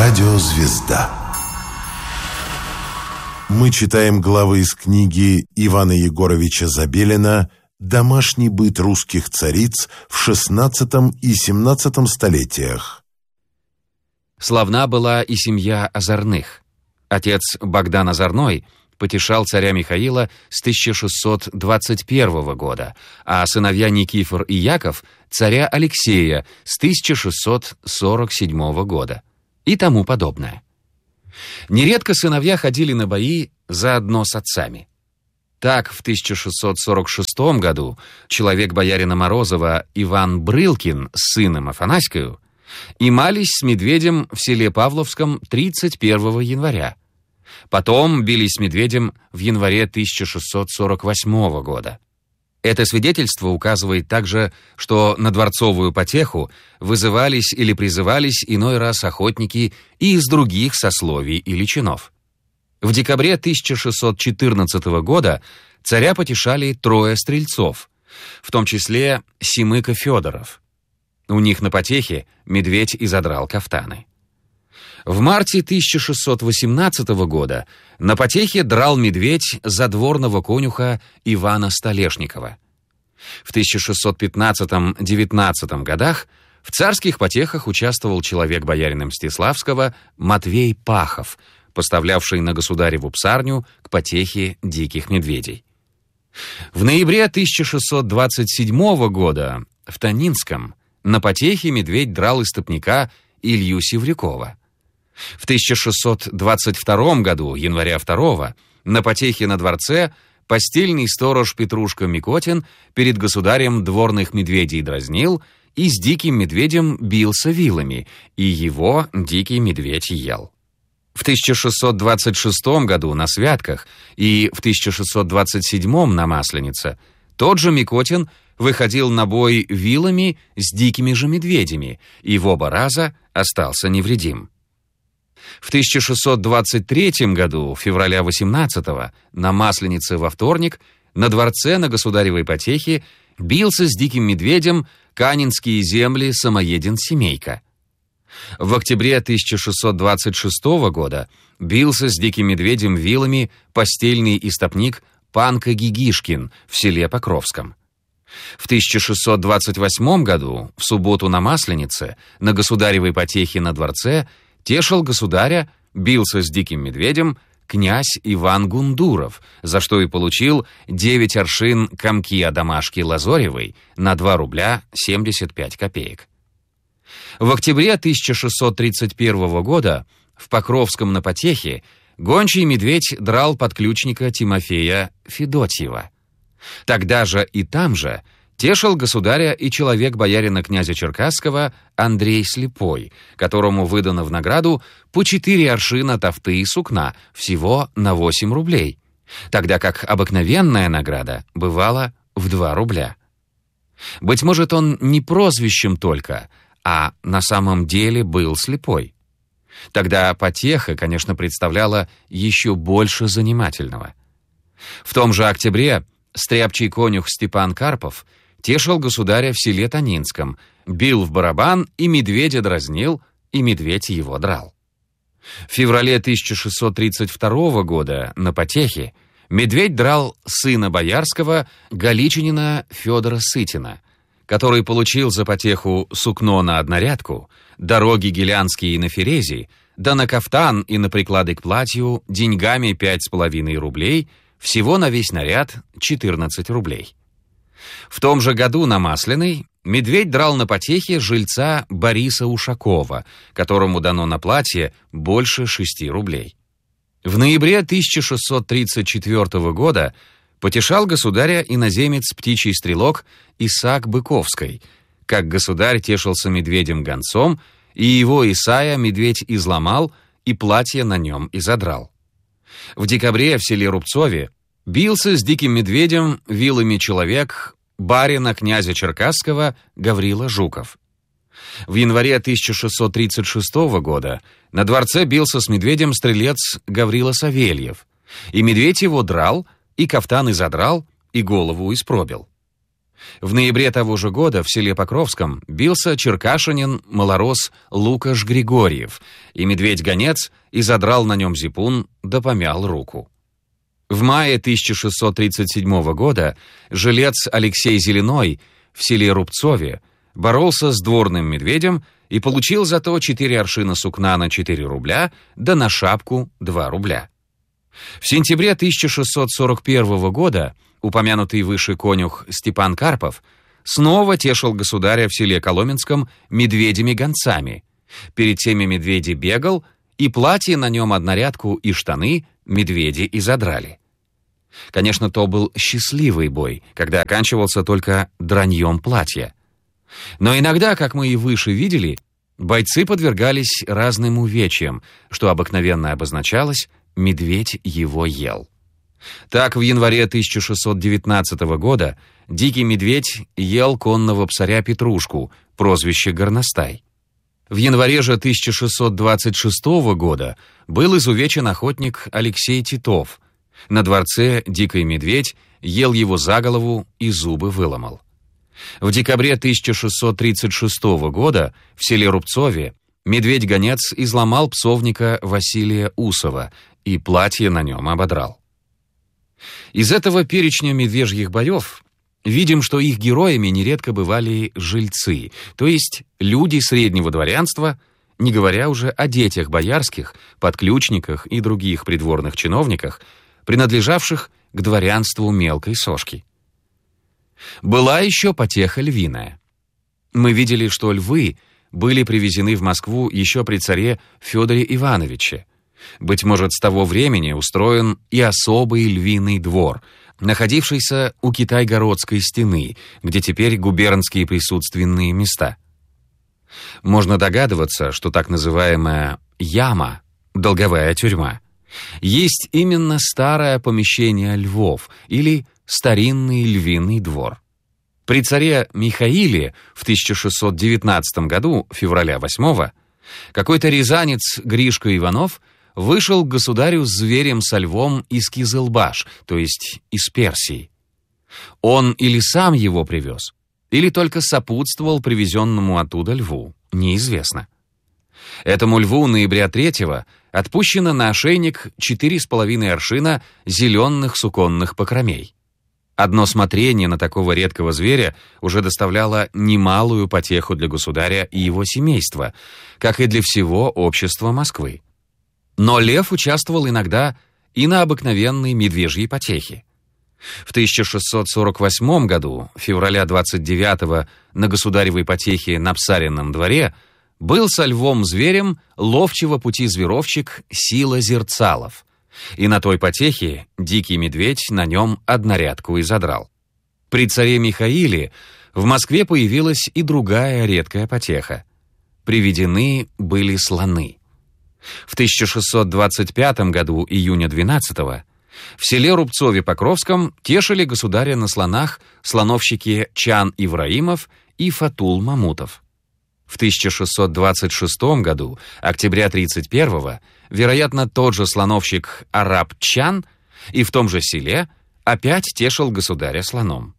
Радиозвезда. Мы читаем главы из книги Ивана Егоровича Забелина «Домашний быт русских цариц в XVI и XVII столетиях». Славна была и семья Озорных. Отец Богдан Озорной потешал царя Михаила с 1621 года, а сыновья Никифор и Яков – царя Алексея с 1647 года и тому подобное. Нередко сыновья ходили на бои заодно с отцами. Так, в 1646 году человек боярина Морозова Иван Брылкин с сыном Афанаською имались с медведем в селе Павловском 31 января. Потом бились с медведем в январе 1648 года. Это свидетельство указывает также, что на дворцовую потеху вызывались или призывались иной раз охотники и из других сословий или чинов. В декабре 1614 года царя потешали 3 стрельцов, в том числе Семыка Федоров. У них на потехе медведь изодрал кафтаны. В марте 1618 года на потехе драл медведь задворного конюха Ивана Столешникова. В 1615-19 годах в царских потехах участвовал человек боярина Мстиславского Матвей Пахов, поставлявший на государеву псарню к потехе диких медведей. В ноябре 1627 года в Танинском на потехе медведь драл истопника Илью Севрюкова. В 1622 году, января 2, на потехе на дворце постельный сторож Петрушка Микотин перед государем дворных медведей дразнил и с диким медведем бился вилами, и его дикий медведь ел. В 1626 году на святках и в 1627 на Масленице тот же Микотин выходил на бой вилами с дикими же медведями и в оба раза остался невредим. В 1623 году, февраля 18-го, на Масленице во вторник, на дворце на государевой потехе бился с диким медведем канинские земли самоедин Семейка. В октябре 1626 года бился с диким медведем вилами постельный истопник Панка Гигишкин в селе Покровском. В 1628 году, в субботу на Масленице, на государевой потехе на дворце тешил государя, бился с диким медведем князь Иван Гундуров, за что и получил 9 аршин комки Адамашки Лазоревой на 2 рубля 75 копеек. В октябре 1631 года в Покровском на потехе гончий медведь драл подключника Тимофея Федотьева. Тогда же и там же тешил государя и человек боярина князя Черкасского Андрей Слепой, которому выдано в награду по 4 аршина тафты и сукна, всего на 8 рублей, тогда как обыкновенная награда бывала в 2 рубля. Быть может, он не прозвищем только, а на самом деле был слепой. Тогда потеха, конечно, представляла еще больше занимательного. В том же октябре стряпчий конюх Степан Карпов тешил государя в селе Танинском, бил в барабан и медведя дразнил, и медведь его драл. В феврале 1632 года на потехе медведь драл сына боярского галичанина Федора Сытина, который получил за потеху сукно на однорядку, дороги гелянские на ферези, да на кафтан и на приклады к платью деньгами 5,5 рублей, всего на весь наряд 14 рублей. В том же году на Масляной медведь драл на потехе жильца Бориса Ушакова, которому дано на платье больше 6 рублей. В ноябре 1634 года потешал государя иноземец птичий стрелок Исаак Быковский, как государь тешился медведем-гонцом, и его Исая медведь изломал и платье на нем изодрал. В декабре в селе Рубцове бился с диким медведем вилами человек барина князя Черкасского Гаврила Жуков. В январе 1636 года на дворце бился с медведем стрелец Гаврила Савельев, и медведь его драл, и кафтан изодрал, и голову испробил. В ноябре того же года в селе Покровском бился черкашанин-малорос Лукаш Григорьев, и медведь-гонец изодрал на нем зипун да помял руку. В мае 1637 года жилец Алексей Зеленой в селе Рубцове боролся с дворным медведем и получил зато 4 аршина сукна на 4 рубля, да на шапку 2 рубля. В сентябре 1641 года упомянутый выше конюх Степан Карпов снова тешил государя в селе Коломенском медведями-гонцами. Перед теми медведи бегал, и платье на нем однорядку и штаны медведи изодрали. Конечно, то был счастливый бой, когда оканчивался только драньем платья. Но иногда, как мы и выше видели, бойцы подвергались разным увечьям, что обыкновенно обозначалось «медведь его ел». Так, в январе 1619 года дикий медведь ел конного псаря Петрушку, прозвище Горностай. В январе же 1626 года был изувечен охотник Алексей Титов. На дворце дикий медведь ел его за голову и зубы выломал. В декабре 1636 года в селе Рубцове медведь-гонец изломал псовника Василия Усова и платье на нем ободрал. Из этого перечня медвежьих боев видим, что их героями нередко бывали жильцы, то есть люди среднего дворянства, не говоря уже о детях боярских, подключниках и других придворных чиновниках, принадлежавших к дворянству мелкой сошки. Была еще потеха львиная. Мы видели, что львы были привезены в Москву еще при царе Федоре Ивановиче. Быть может, с того времени устроен и особый львиный двор, находившийся у Китай-городской стены, где теперь губернские присутственные места. Можно догадываться, что так называемая «яма», долговая тюрьма, есть именно старое помещение львов или старинный львиный двор. При царе Михаиле в 1619 году, февраля 8-го, какой-то рязанец Гришка Иванов вышел к государю с зверем со львом из Кизылбаш, то есть из Персии. Он или сам его привез, или только сопутствовал привезенному оттуда льву, неизвестно. Этому льву ноября 3-го отпущено на ошейник 4,5 аршина зеленых суконных покромей. Одно смотрение на такого редкого зверя уже доставляло немалую потеху для государя и его семейства, как и для всего общества Москвы. Но лев участвовал иногда и на обыкновенной медвежьей потехе. В 1648 году, февраля 29-го, на государевой потехе на Псаринном дворе был со львом-зверем ловчего пути зверовщик Сила Зерцалов, и на той потехе дикий медведь на нем однорядку изодрал. При царе Михаиле в Москве появилась и другая редкая потеха. Приведены были слоны. В 1625 году, июня 12-го, в селе Рубцове-Покровском тешили государя на слонах слоновщики Чан Ивраимов и Фатул Мамутов. В 1626 году, октября 31-го, вероятно, тот же слоновщик Араб Чан и в том же селе опять тешил государя слоном.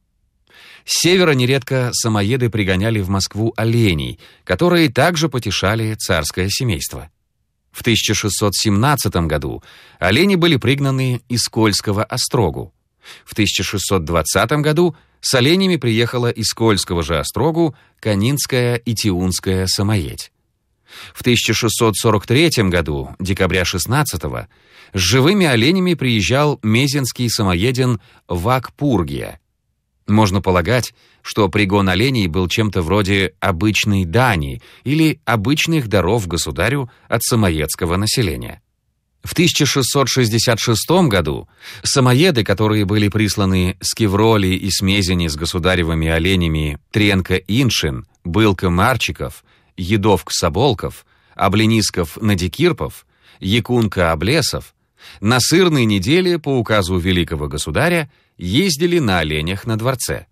С севера нередко самоеды пригоняли в Москву оленей, которые также потешали царское семейство. В 1617 году олени были пригнаны из Кольского острогу. В 1620 году с оленями приехала из Кольского же острогу Канинская и Тиунская самоедь. В 1643 году, декабря 16-го, с живыми оленями приезжал мезенский самоедин Вак-Пургия. Можно полагать, что пригон оленей был чем-то вроде обычной дани или обычных даров государю от самоедского населения. В 1666 году самоеды, которые были присланы с Кевроли и с Мезени с государевыми оленями Тренко-Иншин, Былка-Марчиков, Едовк-Соболков, Обленисков-Надикирпов, Якунка-Облесов, на сырной неделе по указу великого государя ездили на оленях на дворце.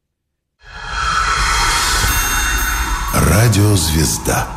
Радиозвезда.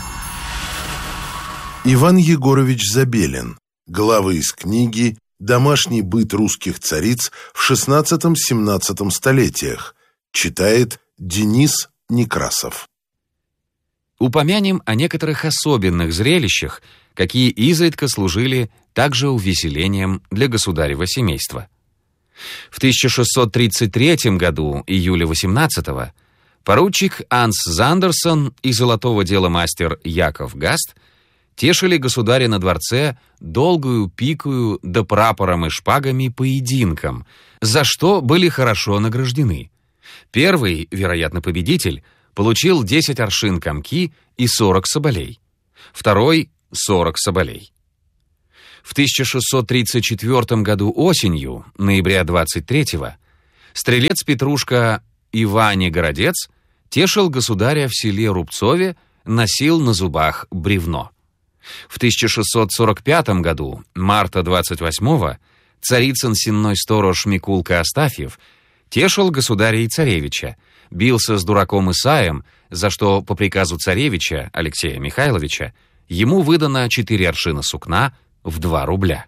Иван Егорович Забелин. Главы из книги «Домашний быт русских цариц в XVI-XVII столетиях», Читает Денис Некрасов. Упомянем о некоторых особенных зрелищах, какие изредка служили также увеселением для государева семейства. В 1633 году, июля 18-го, поручик Анс Зандерсон и золотого дела мастер Яков Гаст тешили государя на дворце долгую пикую да прапором и шпагами поединком, за что были хорошо награждены. Первый, вероятно, победитель, получил 10 аршин камки и 40 соболей. Второй — 40 соболей. В 1634 году осенью, ноября 23-го, стрелец Петрушка Иване Городец тешил государя в селе Рубцове, носил на зубах бревно. В 1645 году, марта 28-го, царицын сенной сторож Микулка Астафьев тешил государя и царевича, бился с дураком Исаем, за что по приказу царевича Алексея Михайловича ему выдано 4 аршина сукна в 2 рубля.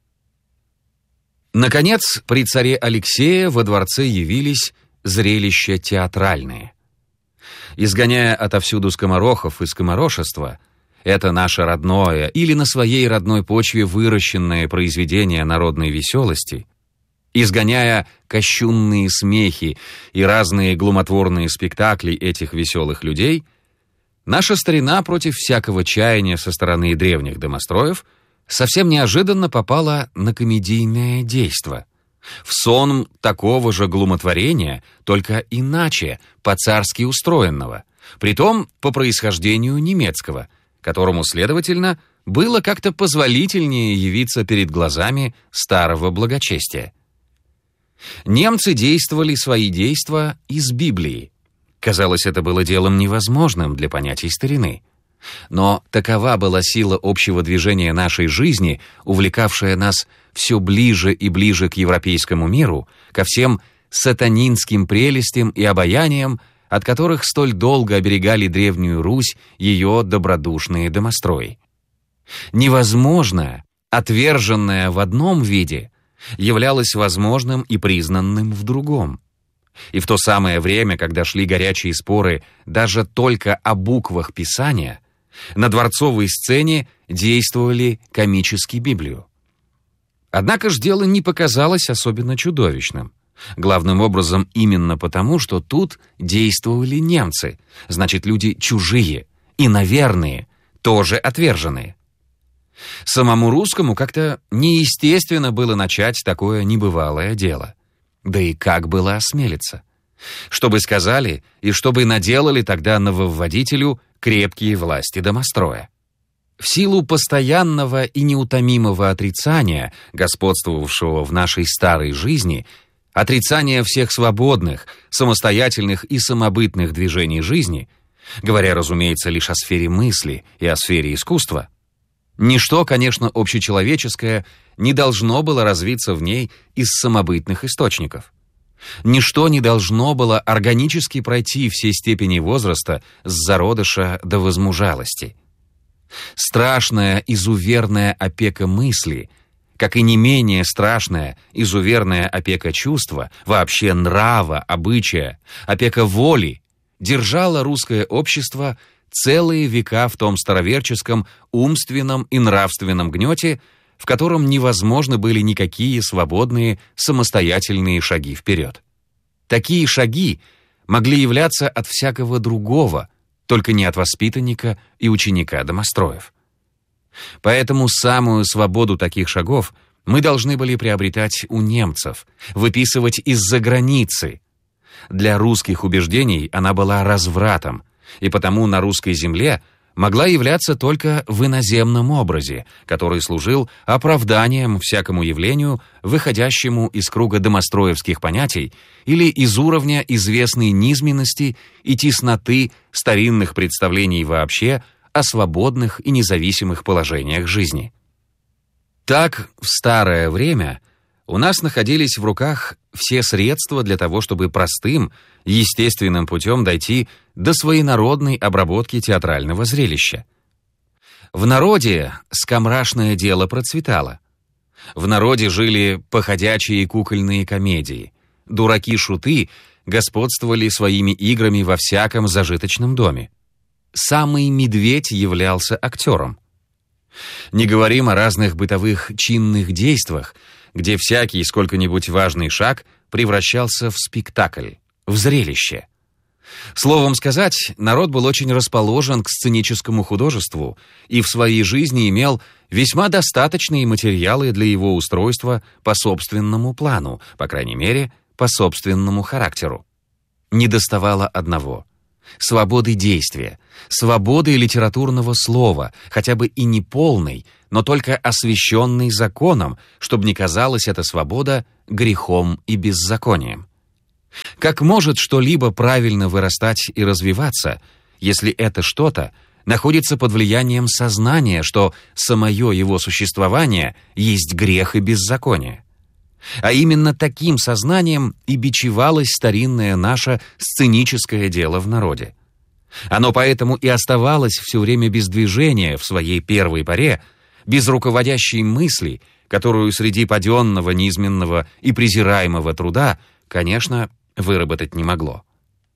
Наконец, при царе Алексее во дворце явились зрелища театральные. Изгоняя отовсюду скоморохов и скоморошества, это наше родное или на своей родной почве выращенное произведение народной веселости, изгоняя кощунные смехи и разные глумотворные спектакли этих веселых людей, наша старина против всякого чаяния со стороны древних домостроев совсем неожиданно попала на комедийное действо, в сон такого же глумотворения, только иначе, по-царски устроенного, притом по происхождению немецкого, которому, следовательно, было как-то позволительнее явиться перед глазами старого благочестия. Немцы действовали свои действа из Библии. Казалось, это было делом невозможным для понятий старины. Но такова была сила общего движения нашей жизни, увлекавшая нас все ближе и ближе к европейскому миру, ко всем сатанинским прелестям и обаяниям, от которых столь долго оберегали Древнюю Русь ее добродушные домострои. Невозможное, отверженное в одном виде, являлось возможным и признанным в другом. И в то самое время, когда шли горячие споры даже только о буквах Писания, на дворцовой сцене действовали комически Библию. Однако ж дело не показалось особенно чудовищным. Главным образом именно потому, что тут действовали немцы, значит, люди чужие, иноверные, тоже отверженные. Самому русскому как-то неестественно было начать такое небывалое дело. Да и как было осмелиться? Что бы сказали и что бы наделали тогда нововводителю крепкие власти домостроя? В силу постоянного и неутомимого отрицания, господствовавшего в нашей старой жизни, отрицания всех свободных, самостоятельных и самобытных движений жизни, говоря, разумеется, лишь о сфере мысли и о сфере искусства, ничто, конечно, общечеловеческое не должно было развиться в ней из самобытных источников. Ничто не должно было органически пройти все степени возраста с зародыша до возмужалости. Страшная изуверная опека мысли, как и не менее страшная изуверная опека чувства, вообще нрава, обычая, опека воли, держала русское общество целые века в том староверческом умственном и нравственном гнете, в котором невозможны были никакие свободные самостоятельные шаги вперед. Такие шаги могли являться от всякого другого, только не от воспитанника и ученика домостроев. Поэтому самую свободу таких шагов мы должны были приобретать у немцев, выписывать из-за границы. Для русских убеждений она была развратом, и потому на русской земле могла являться только в иноземном образе, который служил оправданием всякому явлению, выходящему из круга домостроевских понятий или из уровня известной низменности и тесноты старинных представлений вообще о свободных и независимых положениях жизни. Так, в старое время у нас находились в руках все средства для того, чтобы простым, естественным путем дойти до своенародной обработки театрального зрелища. В народе скомрашное дело процветало. В народе жили походячие кукольные комедии. Дураки-шуты господствовали своими играми во всяком зажиточном доме. Самый медведь являлся актером. Не говорим о разных бытовых чинных действиях, где всякий сколько-нибудь важный шаг превращался в спектакль, в зрелище. Словом сказать, народ был очень расположен к сценическому художеству и в своей жизни имел весьма достаточные материалы для его устройства по собственному плану, по крайней мере, по собственному характеру. Недоставало одного — свободы действия, свободы литературного слова, хотя бы и не полной, но только освященной законом, чтобы не казалась эта свобода грехом и беззаконием. Как может что-либо правильно вырастать и развиваться, если это что-то находится под влиянием сознания, что самое его существование есть грех и беззаконие? А именно таким сознанием и бичевалось старинное наше сценическое дело в народе. Оно поэтому и оставалось все время без движения в своей первой поре, без руководящей мысли, которую среди паденного, низменного и презираемого труда, конечно, выработать не могло.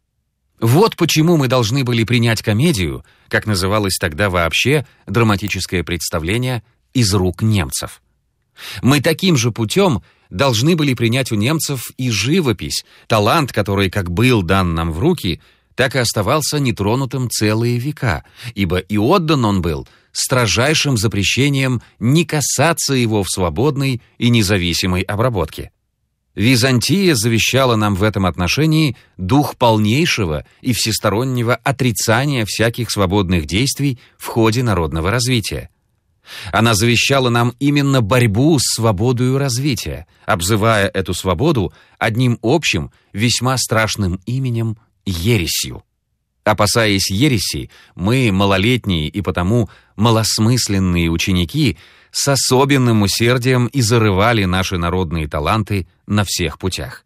Вот почему мы должны были принять комедию, как называлось тогда вообще драматическое представление, из рук немцев. Мы таким же путем должны были принять у немцев и живопись, талант, который как был дан нам в руки, так и оставался нетронутым целые века, ибо и отдан он был строжайшим запрещением не касаться его в свободной и независимой обработке. Византия завещала нам в этом отношении дух полнейшего и всестороннего отрицания всяких свободных действий в ходе народного развития. Она завещала нам именно борьбу с свободою развития, обзывая эту свободу одним общим, весьма страшным именем — ересью. Опасаясь ереси, мы, малолетние и потому малосмысленные ученики, с особенным усердием и зарывали наши народные таланты на всех путях.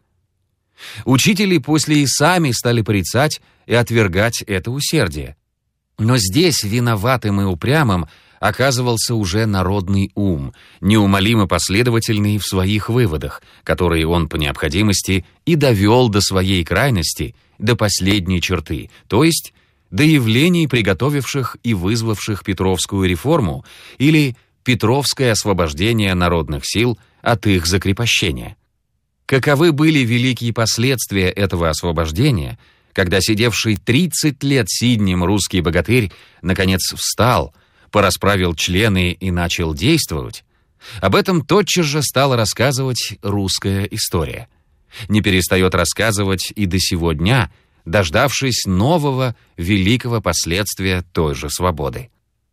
Учители после и сами стали порицать и отвергать это усердие. Но здесь виноватым и упрямым оказывался уже народный ум, неумолимо последовательный в своих выводах, которые он по необходимости и довел до своей крайности, до последней черты, то есть до явлений, приготовивших и вызвавших Петровскую реформу или Петровское освобождение народных сил от их закрепощения. Каковы были великие последствия этого освобождения, когда сидевший 30 лет сиднем русский богатырь наконец встал, порасправил члены и начал действовать, об этом тотчас же стала рассказывать русская история. Не перестает рассказывать и до сего дня, дождавшись нового великого последствия той же свободы.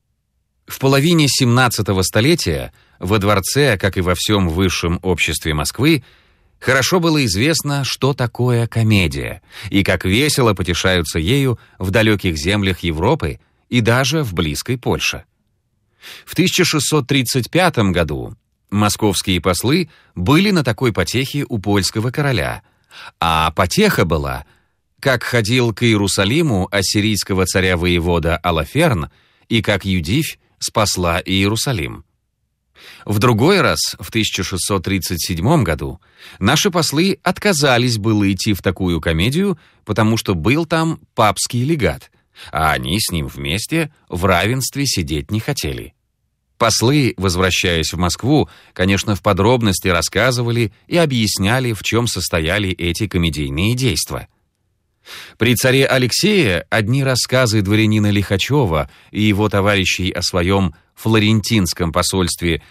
В половине 17-го столетия во дворце, как и во всем высшем обществе Москвы, хорошо было известно, что такое комедия, и как весело потешаются ею в далеких землях Европы и даже в близкой Польше. В 1635 году московские послы были на такой потехе у польского короля, а потеха была, как ходил к Иерусалиму ассирийского царя-воевода Алаферн и как Юдифь спасла Иерусалим. В другой раз, в 1637 году, наши послы отказались было идти в такую комедию, потому что был там папский легат, а они с ним вместе в равенстве сидеть не хотели. Послы, возвращаясь в Москву, конечно, в подробности рассказывали и объясняли, в чем состояли эти комедийные действия. При царе Алексее одни рассказы дворянина Лихачева и его товарищей о своем флорентинском посольстве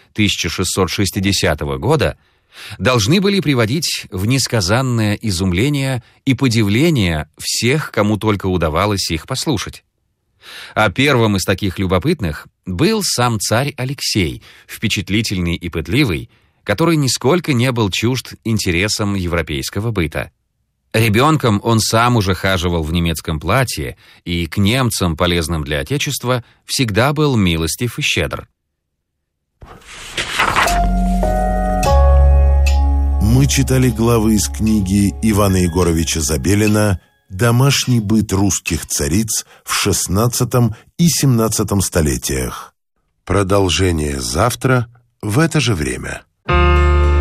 1660 года должны были приводить в несказанное изумление и подивление всех, кому только удавалось их послушать. А первым из таких любопытных был сам царь Алексей, впечатлительный и пытливый, который нисколько не был чужд интересам европейского быта. Ребенком он сам уже хаживал в немецком платье и к немцам, полезным для Отечества, всегда был милостив и щедр. Мы читали главы из книги Ивана Егоровича Забелина «Домашний быт русских цариц в XVI и XVII столетиях». Продолжение завтра в это же время.